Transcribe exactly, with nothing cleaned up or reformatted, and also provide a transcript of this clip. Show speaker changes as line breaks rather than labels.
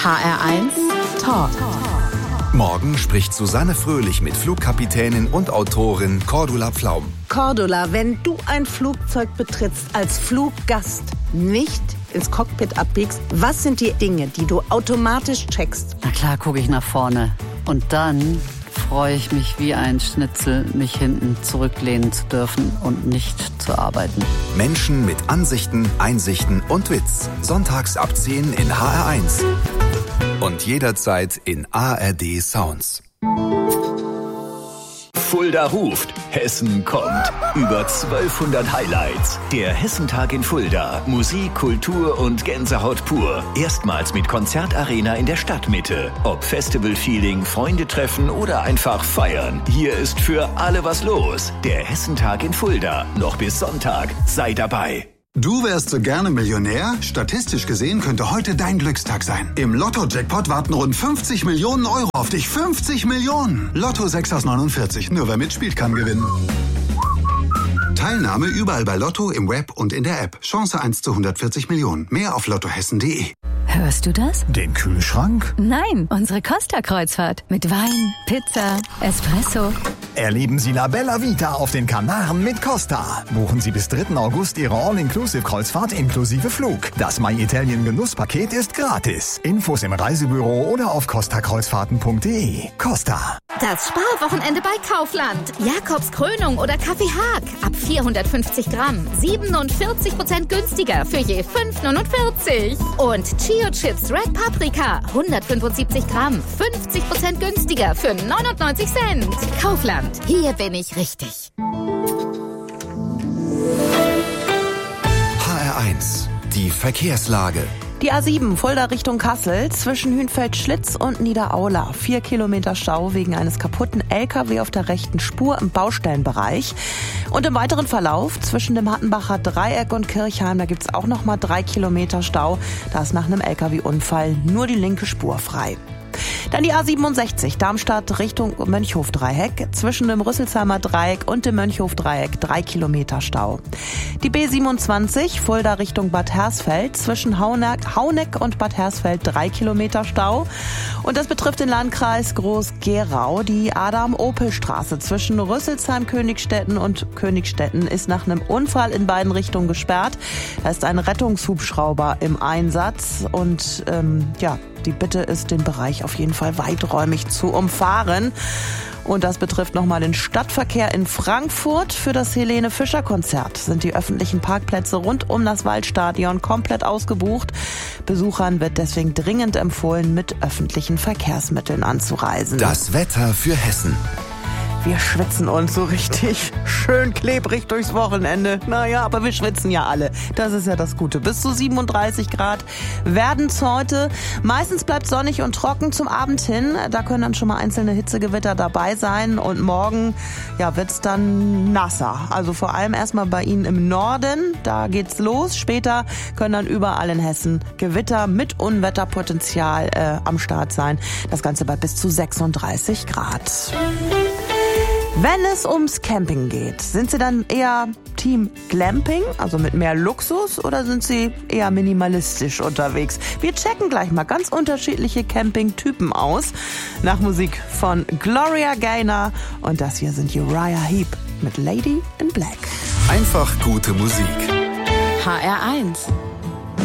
H R eins Talk.
Morgen spricht Susanne Fröhlich mit Flugkapitänin und Autorin Cordula Pflaum.
Cordula, wenn du ein Flugzeug betrittst als Fluggast, nicht ins Cockpit abbiegst, was sind die Dinge, die du automatisch checkst?
Na klar, gucke ich nach vorne. Und dann freue ich mich wie ein Schnitzel, mich hinten zurücklehnen zu dürfen und nicht zu arbeiten.
Menschen mit Ansichten, Einsichten und Witz. Sonntags ab zehn in H R eins. Und jederzeit in A R D Sounds.
Fulda ruft, Hessen kommt. Über zwölfhundert Highlights. Der Hessentag in Fulda. Musik, Kultur und Gänsehaut pur. Erstmals mit Konzertarena in der Stadtmitte. Ob Festival-Feeling, Freunde treffen oder einfach feiern. Hier ist für alle was los. Der Hessentag in Fulda. Noch bis Sonntag. Sei dabei.
Du wärst so gerne Millionär? Statistisch gesehen könnte heute dein Glückstag sein. Im Lotto-Jackpot warten rund fünfzig Millionen Euro auf dich. fünfzig Millionen! Lotto sechs aus neunundvierzig. Nur wer mitspielt, kann gewinnen. Teilnahme überall bei Lotto, im Web und in der App. Chance eins zu hundertvierzig Millionen. Mehr auf lottohessen punkt de.
Hörst du das?
Den Kühlschrank?
Nein, unsere Costa-Kreuzfahrt. Mit Wein, Pizza, Espresso.
Erleben Sie La Bella Vita auf den Kanaren mit Costa. Buchen Sie bis dritten August Ihre All-Inclusive-Kreuzfahrt inklusive Flug. Das My Italien Genusspaket ist gratis. Infos im Reisebüro oder auf costa kreuzfahrten punkt de. Costa.
Das Sparwochenende bei Kaufland. Jakobs Krönung oder Kaffee Haag. Ab vierhundertfünfzig Gramm. siebenundvierzig Prozent günstiger für je fünf neunundvierzig. Und Chio Chips Red Paprika. hundertfünfundsiebzig Gramm. fünfzig Prozent günstiger für neunundneunzig Cent. Kaufland. Hier bin ich richtig.
H R eins. Die Verkehrslage.
Die A sieben, Fulda Richtung Kassel, zwischen Hünfeld-Schlitz und Niederaula. Vier Kilometer Stau wegen eines kaputten L K W auf der rechten Spur im Baustellenbereich. Und im weiteren Verlauf zwischen dem Hattenbacher Dreieck und Kirchheim, da gibt's auch noch mal drei Kilometer Stau. Da ist nach einem L K W-Unfall nur die linke Spur frei. Dann die A siebenundsechzig, Darmstadt Richtung Mönchhof-Dreieck. Zwischen dem Rüsselsheimer Dreieck und dem Mönchhof-Dreieck drei Kilometer Stau. Die B siebenundzwanzig, Fulda Richtung Bad Hersfeld. Zwischen Hauneck, Hauneck und Bad Hersfeld drei Kilometer Stau. Und das betrifft den Landkreis Groß-Gerau. Die Adam-Opel-Straße zwischen Rüsselsheim-Königstetten und Königstetten ist nach einem Unfall in beiden Richtungen gesperrt. Da ist ein Rettungshubschrauber im Einsatz. Und ähm, ja, die Bitte ist, den Bereich auf jeden Fall weiträumig zu umfahren. Und das betrifft nochmal den Stadtverkehr in Frankfurt. Für das Helene-Fischer-Konzert sind die öffentlichen Parkplätze rund um das Waldstadion komplett ausgebucht. Besuchern wird deswegen dringend empfohlen, mit öffentlichen Verkehrsmitteln anzureisen.
Das Wetter für Hessen.
Wir schwitzen uns so richtig schön klebrig durchs Wochenende. Naja, aber wir schwitzen ja alle. Das ist ja das Gute. Bis zu siebenunddreißig Grad werden's heute. Meistens bleibt sonnig und trocken zum Abend hin. Da können dann schon mal einzelne Hitzegewitter dabei sein. Und morgen, ja, wird's dann nasser. Also vor allem erstmal bei Ihnen im Norden. Da geht's los. Später können dann überall in Hessen Gewitter mit Unwetterpotenzial äh, am Start sein. Das Ganze bei bis zu sechsunddreißig Grad. Wenn es ums Camping geht, sind Sie dann eher Team Glamping, also mit mehr Luxus, oder sind Sie eher minimalistisch unterwegs? Wir checken gleich mal ganz unterschiedliche Campingtypen aus. Nach Musik von Gloria Gaynor, und das hier sind Uriah Heep mit Lady in Black.
Einfach gute Musik.
H R eins.